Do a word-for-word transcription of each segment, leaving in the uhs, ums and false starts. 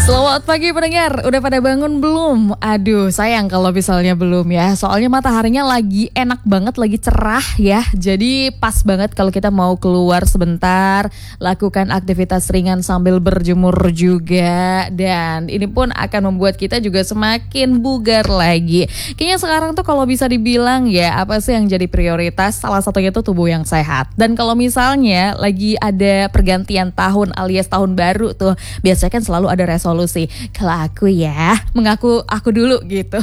Selamat pagi pendengar, udah pada bangun belum? Aduh sayang kalau misalnya belum ya. Soalnya mataharinya lagi enak banget, lagi cerah ya. Jadi pas banget kalau kita mau keluar sebentar, lakukan aktivitas ringan sambil berjemur juga. Dan ini pun akan membuat kita juga semakin bugar lagi. Kayaknya sekarang tuh kalau bisa dibilang ya, apa sih yang jadi prioritas? Salah satunya tuh tubuh yang sehat. Dan kalau misalnya lagi ada pergantian tahun alias tahun baru tuh, biasanya kan selalu ada resolusi. Kalau aku ya, mengaku aku dulu gitu.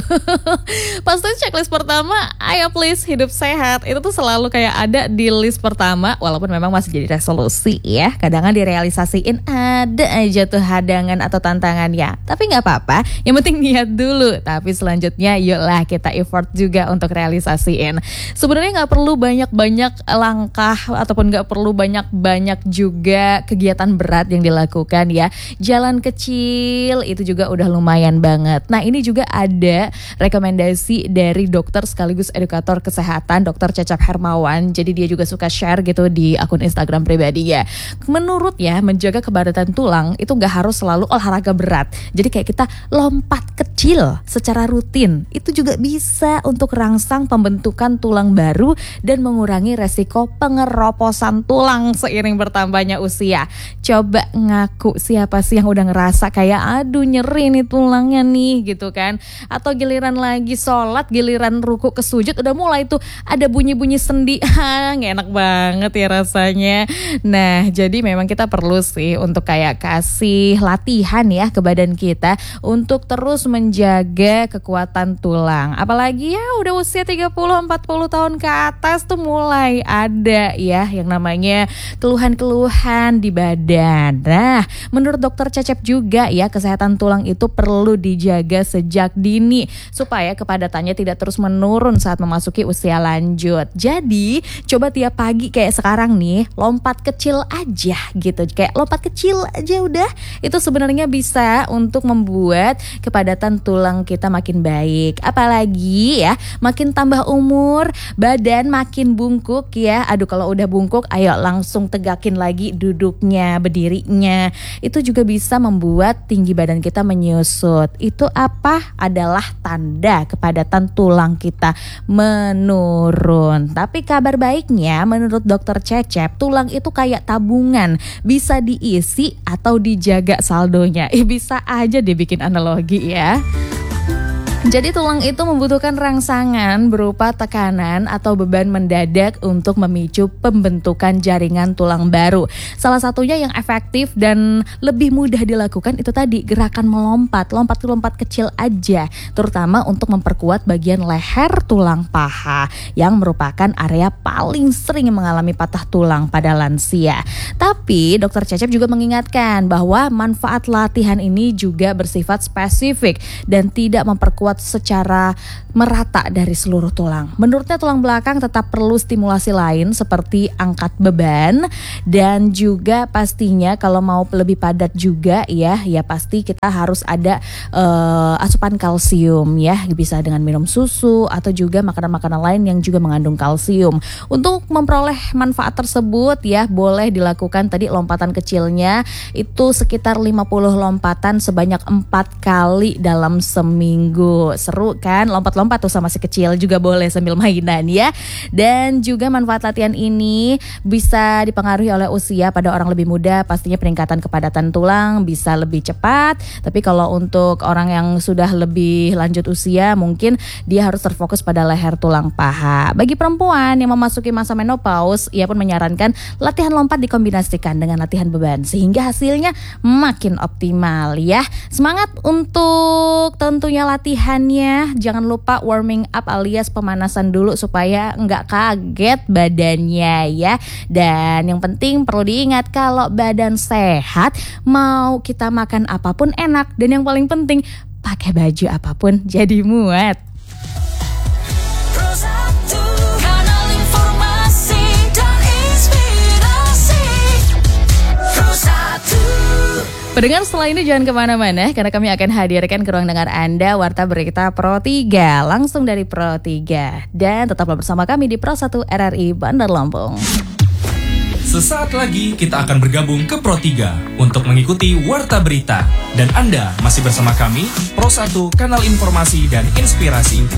Pasti checklist pertama, ayo please hidup sehat. Itu tuh selalu kayak ada di list pertama. Walaupun memang masih jadi resolusi ya, kadang direalisasiin ada aja tuh hadangan atau tantangannya. Tapi gak apa-apa, yang penting niat dulu. Tapi selanjutnya yuklah kita effort juga untuk realisasiin. Sebenarnya gak perlu banyak-banyak langkah, ataupun gak perlu banyak-banyak juga kegiatan berat yang dilakukan ya. Jalan kecil itu juga udah lumayan banget. Nah ini juga ada rekomendasi dari dokter sekaligus edukator kesehatan, dokter Cecep Hermawan. Jadi dia juga suka share gitu di akun Instagram pribadinya. Menurut ya, menjaga kepadatan tulang itu gak harus selalu olahraga berat. Jadi kayak kita lompat kecil secara rutin, itu juga bisa untuk rangsang pembentukan tulang baru dan mengurangi resiko pengeroposan tulang seiring bertambahnya usia. Coba ngaku siapa sih yang udah ngerasa kayak aduh nyeri nih tulangnya nih gitu kan. Atau giliran lagi sholat, giliran ruku ke sujud udah mulai tuh ada bunyi-bunyi sendi. Hah, gak enak banget ya rasanya. Nah jadi memang kita perlu sih untuk kayak kasih latihan ya ke badan kita untuk terus menjaga kekuatan tulang. Apalagi ya udah usia tiga puluh empat puluh tahun ke atas tuh mulai ada ya yang namanya keluhan-keluhan di badan. Nah menurut dokter Cecep juga ya, kesehatan tulang itu perlu dijaga sejak dini supaya kepadatannya tidak terus menurun saat memasuki usia lanjut. Jadi coba tiap pagi kayak sekarang nih, lompat kecil aja gitu. Kayak lompat kecil aja udah, itu sebenarnya bisa untuk membuat kepadatan tulang kita makin baik. Apalagi ya, makin tambah umur, badan makin bungkuk ya. Aduh kalau udah bungkuk, ayo langsung tegakin lagi duduknya, berdirinya. Itu juga bisa membuat tinggi badan kita menyusut. Itu apa? Adalah tanda kepadatan tulang kita menurun. Tapi kabar baiknya menurut dokter Cecep, tulang itu kayak tabungan, bisa diisi atau dijaga saldonya. Eh bisa aja dibikin analogi ya. Jadi tulang itu membutuhkan rangsangan berupa tekanan atau beban mendadak untuk memicu pembentukan jaringan tulang baru. Salah satunya yang efektif dan lebih mudah dilakukan itu tadi gerakan melompat, lompat-lompat kecil aja, terutama untuk memperkuat bagian leher tulang paha yang merupakan area paling sering mengalami patah tulang pada lansia. Tapi dokter Cecep juga mengingatkan bahwa manfaat latihan ini juga bersifat spesifik dan tidak memperkuat secara merata dari seluruh tulang. Menurutnya tulang belakang tetap perlu stimulasi lain seperti angkat beban, dan juga pastinya kalau mau lebih padat juga ya, ya pasti kita harus ada uh, asupan kalsium ya, bisa dengan minum susu atau juga makanan-makanan lain yang juga mengandung kalsium. Untuk memperoleh manfaat tersebut ya, boleh dilakukan tadi lompatan kecilnya itu sekitar lima puluh lompatan sebanyak empat kali dalam seminggu. Seru kan, lompat-lompat tuh sama si kecil juga boleh sambil mainan ya. Dan juga manfaat latihan ini bisa dipengaruhi oleh usia. Pada orang lebih muda pastinya peningkatan kepadatan tulang bisa lebih cepat. Tapi kalau untuk orang yang sudah lebih lanjut usia, mungkin dia harus terfokus pada leher tulang paha. Bagi perempuan yang memasuki masa menopause, ia pun menyarankan latihan lompat dikombinasikan dengan latihan beban sehingga hasilnya makin optimal ya. Semangat untuk tentunya latihannya. Jangan lupa warming up alias pemanasan dulu supaya nggak kaget badannya ya. Dan yang penting perlu diingat kalau badan sehat, mau kita makan apapun enak, dan yang paling penting pakai baju apapun jadi muat. Pendengar setelah ini jangan kemana-mana, karena kami akan hadirkan ke ruang dengar Anda Warta Berita Pro tiga langsung dari Pro tiga. Dan tetaplah bersama kami di Pro satu R R I Bandar Lampung. Sesaat lagi kita akan bergabung ke Pro tiga untuk mengikuti Warta Berita. Dan Anda masih bersama kami, Pro satu, Kanal Informasi dan Inspirasi.